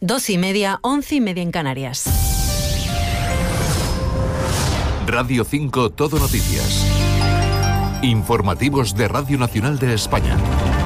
2:30, 11:30 en Canarias. Radio 5 Todo Noticias. Informativos de Radio Nacional de España.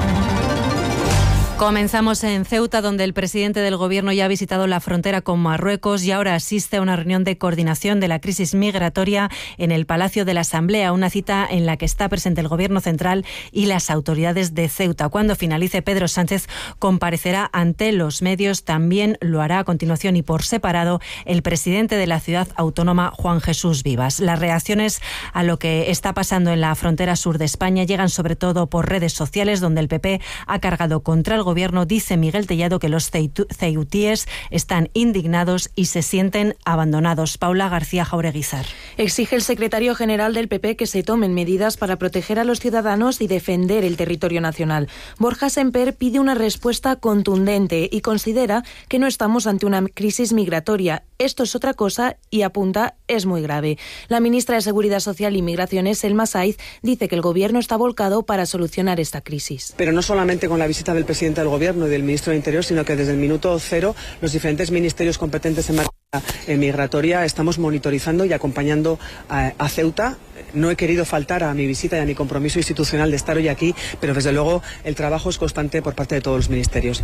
Comenzamos en Ceuta, donde el presidente del Gobierno ya ha visitado la frontera con Marruecos y ahora asiste a una reunión de coordinación de la crisis migratoria en el Palacio de la Asamblea, una cita en la que está presente el Gobierno central y las autoridades de Ceuta. Cuando finalice, Pedro Sánchez comparecerá ante los medios. También lo hará a continuación y por separado el presidente de la ciudad autónoma, Juan Jesús Vivas. Las reacciones a lo que está pasando en la frontera sur de España llegan sobre todo por redes sociales, donde el PP ha cargado contra el Gobierno. Dice Miguel Tellado que los ceutíes están indignados y se sienten abandonados. Paula García Jaureguizar. Exige el secretario general del PP que se tomen medidas para proteger a los ciudadanos y defender el territorio nacional. Borja Semper pide una respuesta contundente y considera que no estamos ante una crisis migratoria. Esto es otra cosa y apunta, es muy grave. La ministra de Seguridad Social y Migraciones, Selma Saiz, dice que el Gobierno está volcado para solucionar esta crisis. Pero no solamente con la visita del presidente del Gobierno y del ministro del Interior, sino que desde el minuto cero los diferentes ministerios competentes en materia migratoria estamos monitorizando y acompañando a Ceuta. No he querido faltar a mi visita y a mi compromiso institucional de estar hoy aquí, pero desde luego el trabajo es constante por parte de todos los ministerios.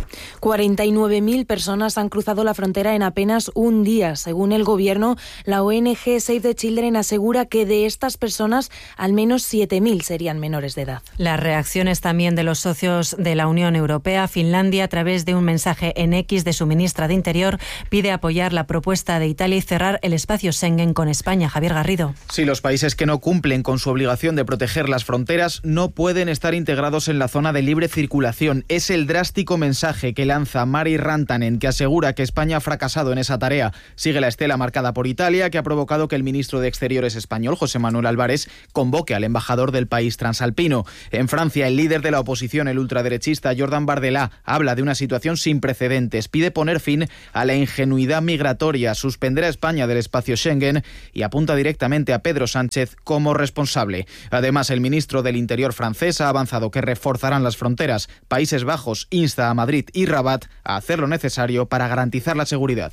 49.000 personas han cruzado la frontera en apenas un día. Según el Gobierno, la ONG Save the Children asegura que de estas personas al menos 7.000 serían menores de edad. Las reacciones también de los socios de la Unión Europea. Finlandia, a través de un mensaje en X de su ministra de Interior, pide apoyar la propuesta de Italia y cerrar el espacio Schengen con España. Javier Garrido. Sí, los países que no cumplen con su obligación de proteger las fronteras no pueden estar integrados en la zona de libre circulación. Es el drástico mensaje que lanza Mari Rantanen, que asegura que España ha fracasado en esa tarea. Sigue la estela marcada por Italia, que ha provocado que el ministro de Exteriores español, José Manuel Álvarez, convoque al embajador del país transalpino. En Francia, el líder de la oposición, el ultraderechista Jordan Bardella, habla de una situación sin precedentes. Pide poner fin a la ingenuidad migratoria, suspender a España del espacio Schengen y apunta directamente a Pedro Sánchez como responsable. Además, el ministro del Interior francés ha avanzado que reforzarán las fronteras. Países Bajos insta a Madrid y Rabat a hacer lo necesario para garantizar la seguridad.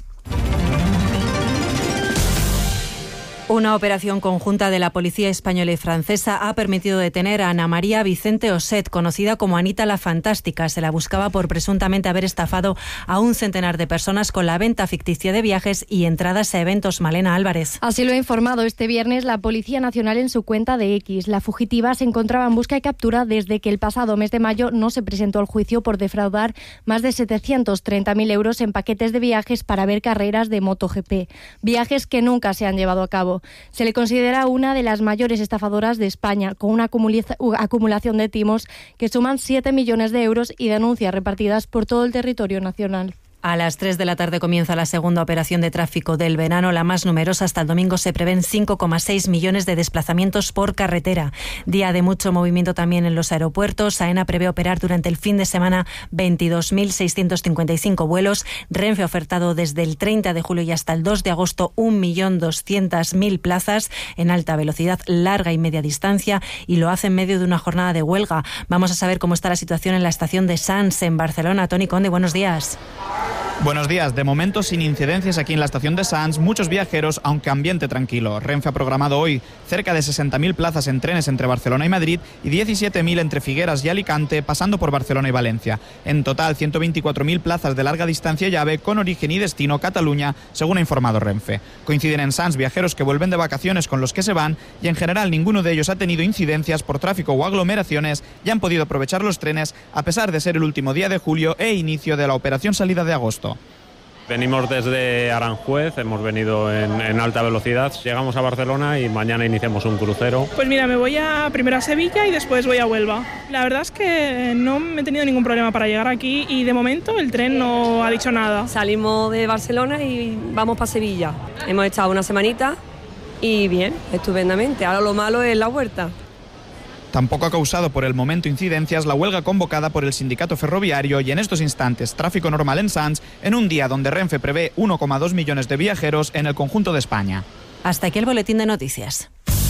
Una operación conjunta de la policía española y francesa ha permitido detener a Ana María Vicente Oset, conocida como Anita la Fantástica. Se la buscaba por presuntamente haber estafado a un centenar de personas con la venta ficticia de viajes y entradas a eventos. Malena Álvarez. Así lo ha informado este viernes la Policía Nacional en su cuenta de X. La fugitiva se encontraba en busca y captura desde que el pasado mes de mayo no se presentó al juicio por defraudar más de 730.000 euros en paquetes de viajes para ver carreras de MotoGP. Viajes que nunca se han llevado a cabo. Se le considera una de las mayores estafadoras de España, con una acumulación de timos que suman 7 millones de euros y denuncias repartidas por todo el territorio nacional. A las 3 de la tarde comienza la segunda operación de tráfico del verano, la más numerosa. Hasta el domingo se prevén 5,6 millones de desplazamientos por carretera. Día de mucho movimiento también en los aeropuertos. AENA prevé operar durante el fin de semana 22.655 vuelos. Renfe ha ofertado desde el 30 de julio y hasta el 2 de agosto 1.200.000 plazas en alta velocidad, larga y media distancia, y lo hace en medio de una jornada de huelga. Vamos a saber cómo está la situación en la estación de Sants, en Barcelona. Toni Conde, buenos días. Buenos días. De momento sin incidencias aquí en la estación de Sants, muchos viajeros, aunque ambiente tranquilo. Renfe ha programado hoy cerca de 60.000 plazas en trenes entre Barcelona y Madrid y 17.000 entre Figueras y Alicante, pasando por Barcelona y Valencia. En total, 124.000 plazas de larga distancia y AVE con origen y destino Cataluña, según ha informado Renfe. Coinciden en Sants viajeros que vuelven de vacaciones con los que se van y en general ninguno de ellos ha tenido incidencias por tráfico o aglomeraciones y han podido aprovechar los trenes a pesar de ser el último día de julio e inicio de la operación salida de agosto. Venimos desde Aranjuez, hemos venido en alta velocidad, llegamos a Barcelona y mañana iniciamos un crucero. Pues mira, me voy primero a Sevilla y después voy a Huelva. La verdad es que no me he tenido ningún problema para llegar aquí y de momento el tren no ha dicho nada. Salimos de Barcelona y vamos para Sevilla. Hemos estado una semanita y bien, estupendamente. Ahora lo malo es la huerta. Tampoco ha causado por el momento incidencias la huelga convocada por el sindicato ferroviario y en estos instantes tráfico normal en Sants, en un día donde Renfe prevé 1,2 millones de viajeros en el conjunto de España. Hasta aquí el boletín de noticias.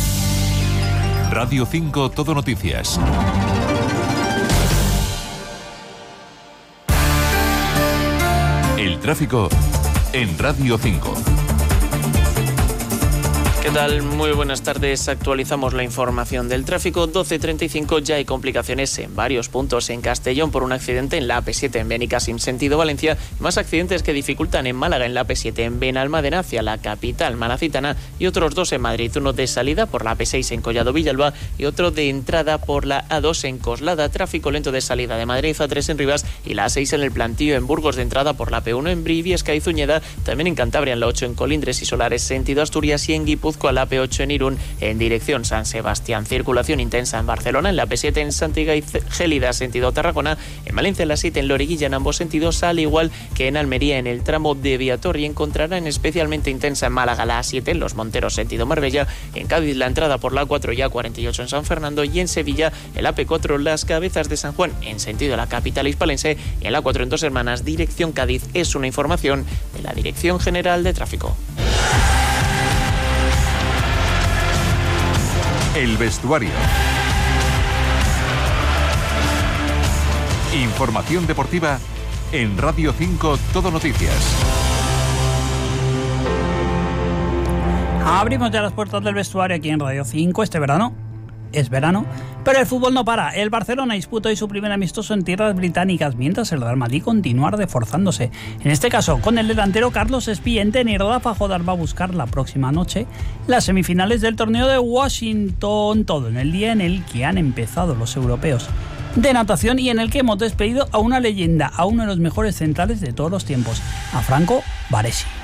Radio 5 Todo Noticias. El tráfico en Radio 5. ¿Qué tal? Muy buenas tardes. Actualizamos la información del tráfico. 12:35, ya hay complicaciones en varios puntos en Castellón por un accidente en la AP7 en Benicàssim, sentido Valencia. Más accidentes que dificultan en Málaga en la AP7 en Benalmádena hacia la capital malacitana y otros 2 en Madrid. Uno de salida por la AP6 en Collado Villalba y otro de entrada por la A2 en Coslada. Tráfico lento de salida de Madrid, A3 en Rivas y la A6 en el Plantío en Burgos, de entrada por la P1 en Briviesca y Zuñeda. También en Cantabria en la 8 en Colindres y Solares, sentido Asturias, y en Guipúzcoa a la P8 en Irún en dirección San Sebastián. Circulación intensa en Barcelona, en la P7 en Santiga y Gélida sentido Tarragona, en Valencia en la 7 en Loriguilla en ambos sentidos, al igual que en Almería en el tramo de Viator, y encontrarán especialmente intensa en Málaga la A7 en Los Monteros sentido Marbella, en Cádiz la entrada por la A4 y A48 en San Fernando, y en Sevilla el AP4 Las Cabezas de San Juan en sentido la capital hispalense, y en la A4 en Dos Hermanas dirección Cádiz. Es una información de la Dirección General de Tráfico. El vestuario. Información deportiva en Radio 5 Todo Noticias. Abrimos ya las puertas del vestuario aquí en Radio 5 este verano. Es verano, pero el fútbol no para. El Barcelona disputó hoy su primer amistoso en tierras británicas, mientras el Real Madrid continúa reforzándose. En este caso, con el delantero Carlos Espiente, y Rafa Jodar va a buscar la próxima noche las semifinales del torneo de Washington, todo en el día en el que han empezado los europeos de natación y en el que hemos despedido a una leyenda, a uno de los mejores centrales de todos los tiempos, a Franco Baresi.